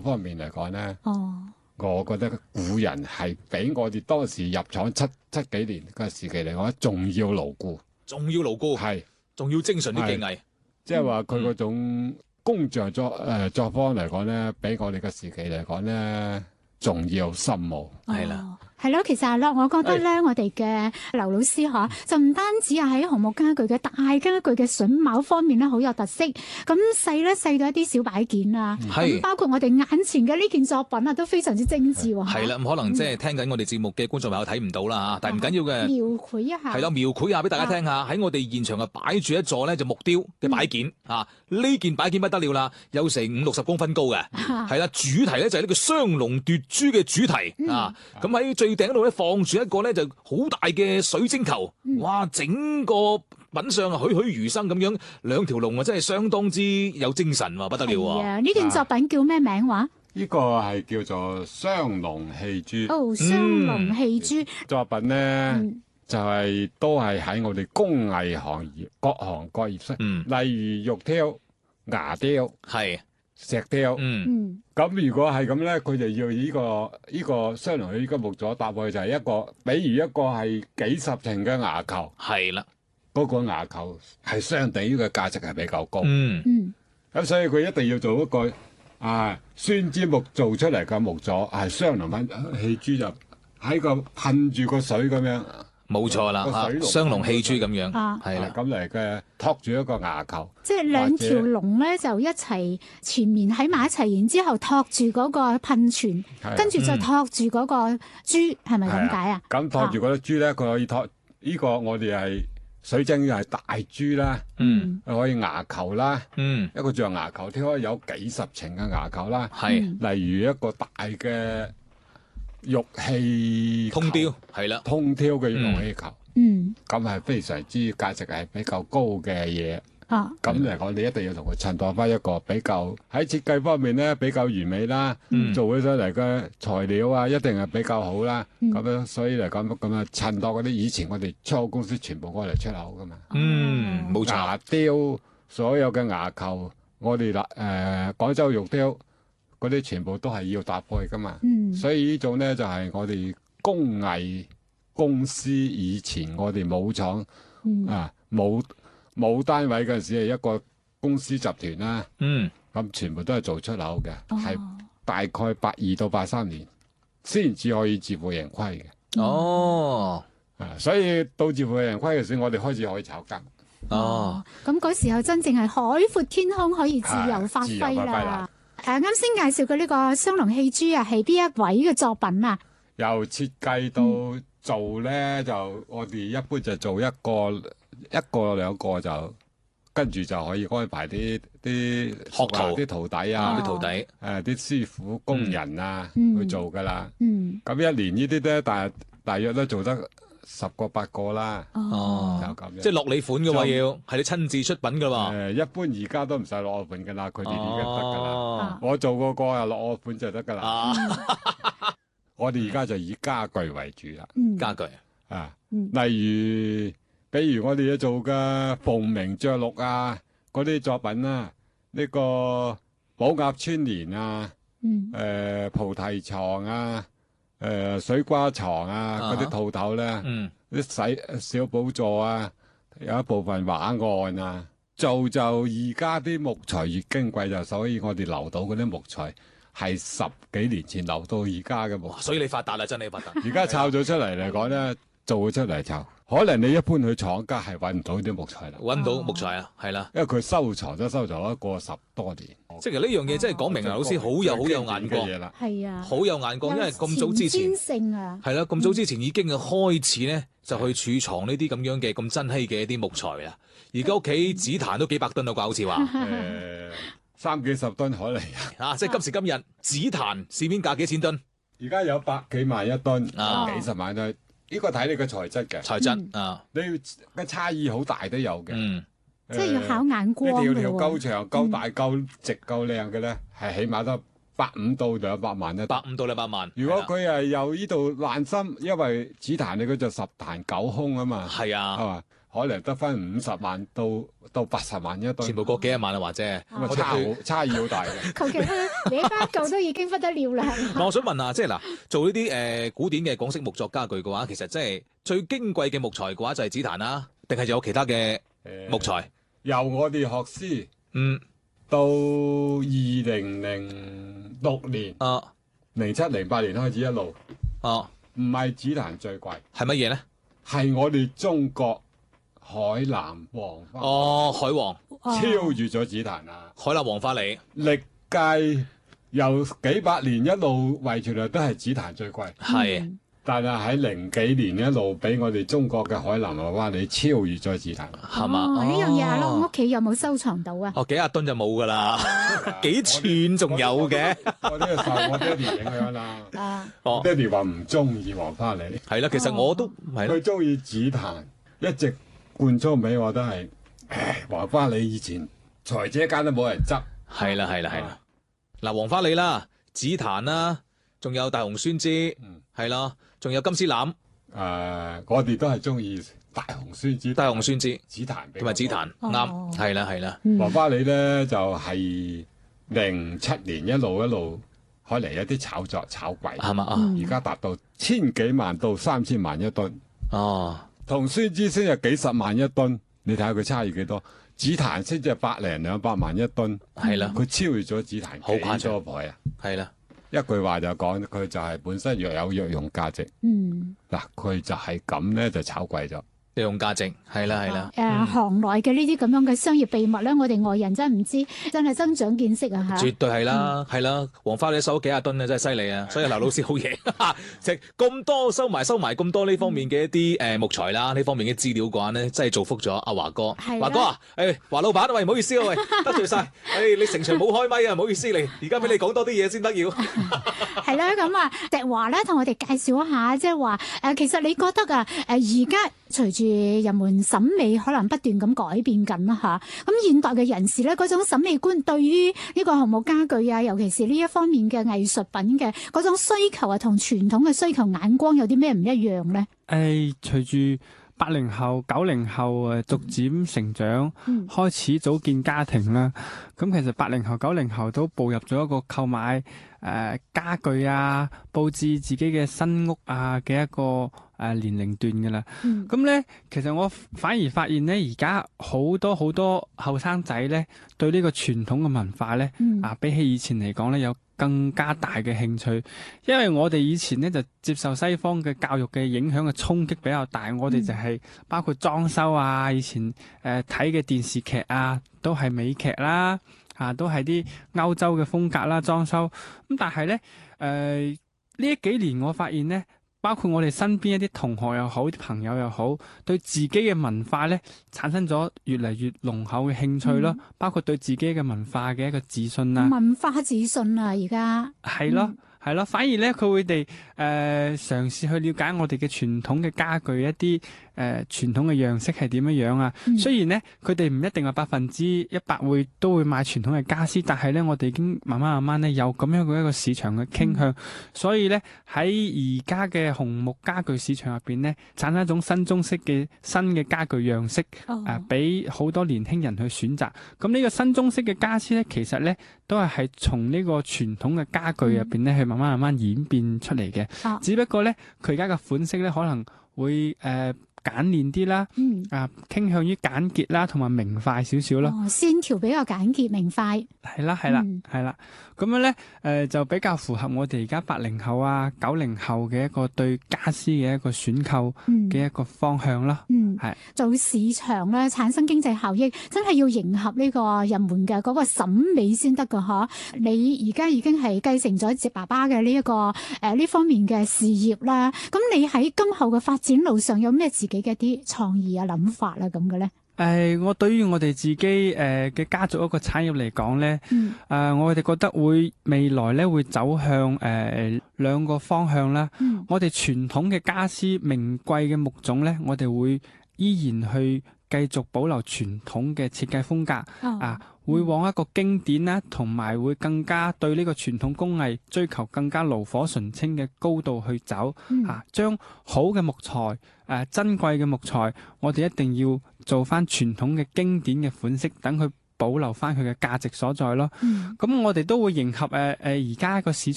方面嚟講咧，我覺得古人係比我哋當時入廠七幾年嘅時期嚟講，仲要牢固， 係，仲要精純啲技藝， 即係話佢嗰種工匠作坊嚟講咧，比我哋嘅時期嚟講咧，仲要深奧， 係啦。 係咯，其實係咯，我覺得咧，我哋嘅劉老師就唔單止係喺紅木家具嘅大家具嘅榫卯方面咧好有特色，咁細到一啲小擺件啊，咁包括我哋眼前嘅呢件作品啊，都非常之精緻喎。 係啦，咁可能即係聽緊我哋節目嘅觀眾朋友睇唔到啦嚇，但係唔緊要嘅， 描繪一下。係啦，描繪下俾大家聽下，喺我哋現場擺住一座咧就木雕嘅擺件啊，呢件擺件不得了啦，有成50-60公分高嘅，係啦，主題咧就係呢個雙龍奪珠嘅主題啊，咁喺最頂度咧放住一個咧就好大嘅水晶球，哇！整個品相栩栩如生咁樣，兩條龍真係相當之有精神喎，不得了喎！ 呢件作品叫咩名話？ 呢個係叫做雙龍戲珠。 雙龍戲珠作品咧，就係都係喺我哋工藝行業各行各業例如玉雕、牙雕係。 石雕，咁如果係咁咧，佢就要呢個雙龍戲珠木座搭配就係一個，比如一個係幾十埕嘅牙球， 係啦， 嗰個牙球係相對於嘅價值係比較高，咁所以佢一定要做一個酸枝木做出嚟嘅木座，係雙龍戲珠就喺個噴住個水咁樣。 冇錯啦，雙龍戲珠咁樣，係啦， 咁嚟嘅托住一個牙球， 即係兩條龍咧就一齊纏綿喺埋一齊，然之後托住嗰個噴泉，跟住再托住嗰個珠，係咪咁解啊？ 咁托住嗰啲珠咧，佢可以托呢個我哋係水晶係大珠啦，可以牙球啦，一個象牙球，可以有幾十埕嘅牙球啦，例如一個大嘅玉器通雕係啦， 通雕嘅玉器球，咁係非常之價值係比較高嘅嘢。咁嚟講，你一定要同佢襯托翻一個比較喺設計方面咧比較完美啦，做起上嚟嘅材料啊一定係比較好啦。咁樣所以嚟講咁啊襯托嗰啲以前我哋出口公司全部攞嚟出口噶嘛。 冇錯。 牙雕所有嘅牙球，我哋廣州玉雕。嗰啲全部都係要搭配噶嘛，所以呢種咧就係我哋工藝公司以前我哋冇廠冇單位嗰陣時係一個公司集團啦，咁全部都係做出口嘅，係大概82到83年先至可以自負盈虧嘅。所以到自負盈虧嘅時候，我哋開始可以炒金。 咁嗰時候真正係海闊天空，可以自由發揮啦。啱先介紹嘅呢個雙龍戲珠係邊一位嘅作品啊？ 由設計到做咧，就我哋一般就做一個兩個就跟住就可以安排啲學徒、啲徒弟啊、啲師傅工人啊去做噶啦。咁一年呢啲咧，大約都做得10個8個啦。就咁樣。 即係落你款嘅話，要係你親自出品噶嘛？ 一般而家都唔使落我款噶啦，佢哋已經得噶啦。我做個啊，落我款就得噶啦。我哋而家就以家具為主啦。 家具例如比如我哋要做嘅鳳鳴雀綠啊，嗰啲作品啦，呢個寶鴨春簾啊，菩提床啊，水瓜床啊，嗰啲套頭咧，啲小寶座啊，有一部分畫案啊，就而家啲木材越矜貴，就所以我哋留到嗰啲木材係10幾年前留到而家嘅木材。 所以你發達啦，真係發達。 而家炒咗出嚟嚟講咧，做出嚟就可能你一般去廠家係揾唔到啲木材啦， 揾到木材啊，係啦， 因為佢收藏咗過10多年。 即係呢樣嘢真係講明老師好有眼光嘅嘢啦， 係啊， 好有眼光，因為咁早之前係啦，咁早之前已經開始咧就去儲藏呢啲咁樣嘅咁珍稀嘅一啲木材啦。而家屋企紫檀都幾百噸啦啩，好似話 30幾10噸可能即係今時今日紫檀市面價幾錢噸？ 而家有100幾萬一噸，幾十萬噸。呢個睇你嘅材質嘅， 材質你嘅差異好大都有嘅， 即係要考眼光嘅喎。 條夠長、夠大、夠直、夠靚嘅咧，係起碼都150到200萬一。 150到200萬。 如果佢係由呢度爛心，因為紫檀你嗰就10檀9空啊嘛，係嘛， 可能得翻50萬到80萬一噸， 全部過幾廿萬啊，或者咁啊差異好大嘅。 求其你翻嚿都已經不得了啦。 我想問下，即係嗱，做呢啲古典嘅廣式木作家具嘅話，其實即係最矜貴嘅木材嘅話就係紫檀啦，定係有其他嘅木材？ 由我哋學師到2006年07、08年開始一路唔係紫檀最貴， 係乜嘢咧？ 係我哋中國海南黃花。 海王超越咗紫檀啊！ 海南黃花梨歷屆由幾百年一路遺傳嚟都係紫檀最貴， 係。 但係喺零幾年一路俾我哋中國嘅海南黃花梨超越咗紫檀， 係嘛？ 呢樣嘢阿碌屋企有冇收藏到啊？ 幾廿噸就冇噶啦，幾寸仲有嘅。 我呢個受我爹哋影響啦。爹哋話唔中意黃花梨， 係啦，其實我都係佢中意紫檀，一直灌輸俾我都係。黃花梨以前財者間都冇人執， 係啦。嗱，黃花梨啦，紫檀啦，仲有大紅酸枝，係啦，仲有金絲楠。 我哋都係中意大紅酸枝、紫檀同埋紫檀，啱，係啦。 黃花梨咧就係07年一路開嚟有啲炒作炒貴， 係嘛？ 而家達到1000幾萬到3000萬一噸。同酸枝先係幾十萬一噸。你睇下佢差異幾多？紫檀先至係100零200萬一噸， 係啦， 佢超越咗紫檀幾多倍啊？ 係啦， 一句話就講佢就係本身若有藥用價值。嗱，佢就係咁咧，就炒貴咗。 利用價值係啦。 行內嘅呢啲咁樣嘅商業秘密咧，我哋外人真係唔知，真係增長見識啊！嚇， 絕對係啦，係啦，黃花梨收幾廿噸咧，真係犀利啊！所以劉老師好嘢，食咁多收埋咁多呢方面嘅一啲木材啦，呢方面嘅資料嘅話咧，真係造福咗阿華哥。華哥啊，華老闆，喂，唔好意思啊，喂，得罪晒，你成場冇開咪啊，唔好意思，而家俾你講多啲嘢先得要。 係啦，咁啊，迪華咧同我哋介紹一下，即係話其實你覺得啊，而家隨住人們審美可能不斷咁改變緊啦嚇，咁現代嘅人士咧嗰種審美觀對於呢個紅木家具啊，尤其是呢一方面嘅藝術品嘅嗰種需求啊，同傳統嘅需求眼光有啲咩唔一樣咧？ 隨住80後、90後逐漸成長，開始組建家庭啦。咁其實80後、90後都步入咗一個購買家具啊、佈置自己嘅新屋啊嘅一個年齡段㗎啦。咁咧，其實我反而發現咧，而家好多後生仔咧，對呢個傳統嘅文化咧，比起以前嚟講咧，有更加大嘅興趣。因為我哋以前咧就接受西方嘅教育嘅影響嘅衝擊比較大，我哋就係包括裝修啊，以前睇嘅電視劇啊，都係美劇啦，都係啲歐洲嘅風格啦，裝修。咁但係咧，呢幾年我發現咧，包括我哋身邊一啲同學又好，啲朋友又好，對自己嘅文化咧產生咗越嚟越濃厚嘅興趣咯。包括對自己嘅文化嘅一個自信啊， 文化自信啊，而家係咯。反而咧佢會哋嘗試去了解我哋嘅傳統嘅家具一啲傳統嘅樣式係點樣啊。雖然咧佢哋唔一定係100%都會買傳統嘅家私，但係咧我哋已經慢慢咧有咁樣嘅一個市場嘅傾向，所以咧喺而家嘅紅木家具市場入邊咧，產生一種新中式嘅新嘅家具樣式，俾好多年輕人去選擇。咁呢個新中式嘅家私咧，其實咧都係從呢個傳統嘅家具入邊咧去慢慢演變出嚟嘅。只不過咧佢而家嘅款式咧可能會簡練啲啦，傾向於簡潔啦，同埋明快少少咯。 線條比較簡潔明快。 係啦，咁樣咧就比較符合我哋而家80後啊、90後嘅一個對家私嘅一個選購嘅一個方向啦。係做市場咧產生經濟效益，真係要迎合呢個人們嘅嗰個審美先得噶嗬。你而家已經係繼承咗接爸爸嘅呢一個呢方面嘅事業啦。咁你喺今後嘅發展路上有咩自己嘅啲創意啊、諗法啊咁嘅咧？ 我對於我哋自己嘅家族一個產業嚟講咧，我哋覺得未來咧會走向兩個方向啦。我哋傳統嘅家私名貴嘅木種咧，我哋會依然去繼續保留傳統嘅設計風格， 會往一個經典啦，同埋會更加對呢個傳統工藝追求更加爐火純青嘅高度去走。將好嘅木材、珍貴嘅木材，我哋一定要做翻傳統嘅經典嘅款式，等佢保留翻佢嘅價值所在咯。咁我哋都會迎合而家個市場